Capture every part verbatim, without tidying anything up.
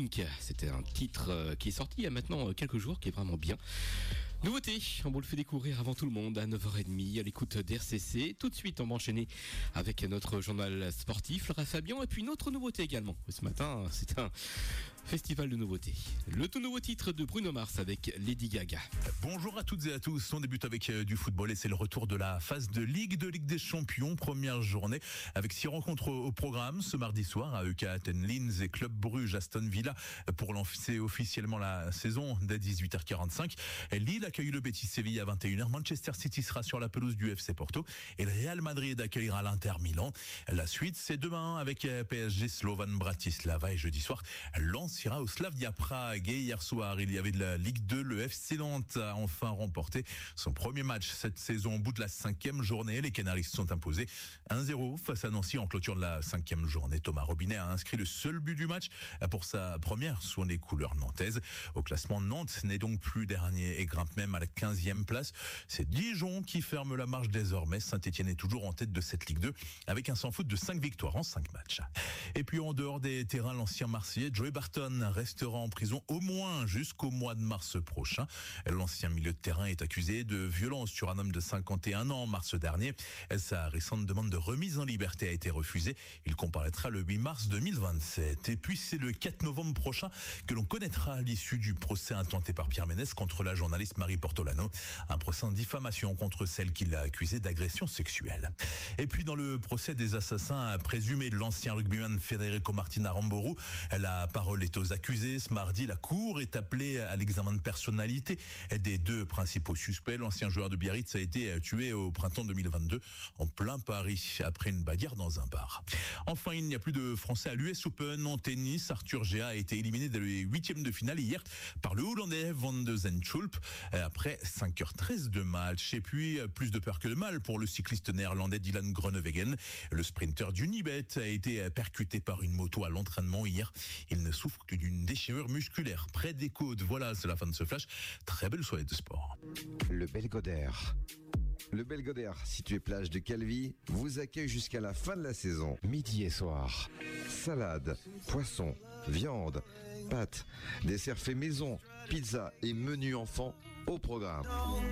Pink. C'était un titre euh, qui est sorti il y a maintenant euh, quelques jours, qui est vraiment bien. Nouveauté, on vous le fait découvrir avant tout le monde à neuf heures trente à l'écoute d'R C C. Tout de suite, on va enchaîner avec notre journal sportif, Laura Fabian, et puis une autre nouveauté également. Ce matin, c'est un festival de nouveautés. Le tout nouveau titre de Bruno Mars avec Lady Gaga. Bonjour à toutes et à tous. On débute avec euh, du football et c'est le retour de la phase de Ligue de Ligue des Champions. Première journée avec six rencontres au, au programme. Ce mardi soir, à E K Athènes Linz et Club Bruges Aston Villa pour lancer officiellement la saison dès dix-huit heures quarante-cinq. Lille accueille le Betis Séville à vingt et une heures. Manchester City sera sur la pelouse du F C Porto et le Real Madrid accueillera l'Inter Milan. La suite, c'est demain avec P S G Slovan Bratislava et jeudi soir, Lens ira au Slavia Prague. Et hier soir, il y avait de la Ligue deux. Le F C Nantes a enfin remporté son premier match cette saison au bout de la cinquième journée. Les Canaries se sont imposés un zéro face à Nancy en clôture de la cinquième journée. Thomas Robinet a inscrit le seul but du match pour sa première sous les couleurs nantaises. Au classement, Nantes n'est donc plus dernier et grimpe même à la quinzième place. C'est Dijon qui ferme la marche désormais. Saint-Etienne est toujours en tête de cette Ligue deux avec un sans faute de cinq victoires en cinq matchs. Et puis en dehors des terrains, l'ancien Marseillais Joey Barton restera en prison au moins jusqu'au mois de mars prochain. L'ancien milieu de terrain est accusé de violence sur un homme de cinquante et un ans en mars dernier. Sa récente demande de remise en liberté a été refusée. Il comparaîtra le huit mars deux mille vingt-sept. Et puis c'est le quatre novembre prochain que l'on connaîtra l'issue du procès intenté par Pierre Ménès contre la journaliste Marie Portolano. Un procès en diffamation contre celle qui l'a accusée d'agression sexuelle. Et puis dans le procès des assassins présumés de l'ancien rugbyman Federico Martin Aramburu, la parole est aux accusés. Ce mardi, la cour est appelée à l'examen de personnalité des deux principaux suspects. L'ancien joueur de Biarritz a été tué au printemps deux mille vingt-deux en plein Paris après une bagarre dans un bar. Enfin, il n'y a plus de Français à l'U S Open en tennis. Arthur Gea a été éliminé dès les huitièmes de finale hier par le Hollandais Van de Zandschulp après cinq heures treize de match. Et puis, plus de peur que de mal pour le cycliste néerlandais Dylan Groenewegen. Le sprinter d'Unibet a été percuté par une moto à l'entraînement hier. Il ne souffre que d'une déchirure musculaire près des côtes. Voilà, c'est la fin de ce flash. Très belle soirée de sport. Le Belgodère. Le Belgodère, situé plage de Calvi, vous accueille jusqu'à la fin de la saison, midi et soir. Salade, poisson, viande, pâtes, desserts faits maison, pizza et menu enfant au programme.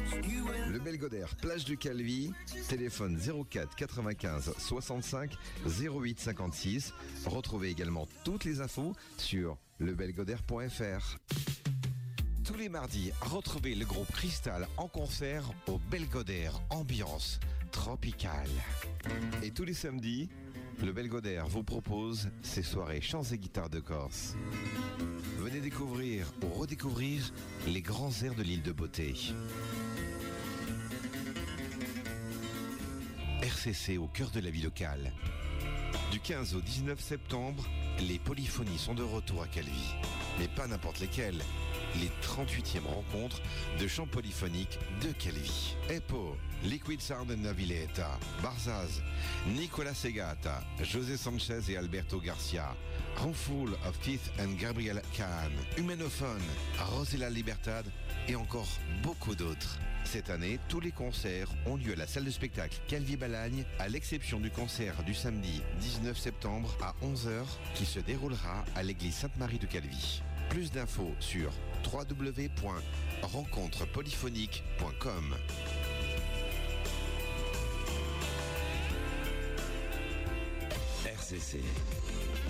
Le Belgodère, plage de Calvi, téléphone zéro quatre quatre-vingt-quinze soixante-cinq zéro huit cinquante-six. Retrouvez également toutes les infos sur lebelgodère point f r. Tous les mardis, retrouvez le groupe Cristal en concert au Belgodère, ambiance tropicale. Et tous les samedis, le Belgodère vous propose ses soirées chants et guitares de Corse. Venez découvrir ou redécouvrir les grands airs de l'île de Beauté. R C C au cœur de la vie locale. Du quinze au dix-neuf septembre, les polyphonies sont de retour à Calvi. Mais pas n'importe lesquelles. Les trente-huitièmes rencontres de chants polyphoniques de Calvi. Epo, Liquid Sound Navileta, Barzaz, Nicolas Segata, José Sanchez et Alberto Garcia, Roomful of Teeth and Gabriel Kahn, Humanophone, Rosella Libertad et encore beaucoup d'autres. Cette année, tous les concerts ont lieu à la salle de spectacle Calvi-Balagne, à l'exception du concert du samedi dix-neuf septembre à onze heures qui se déroulera à l'église Sainte-Marie de Calvi. Plus d'infos sur w w w point rencontre polyphonique point com. R C C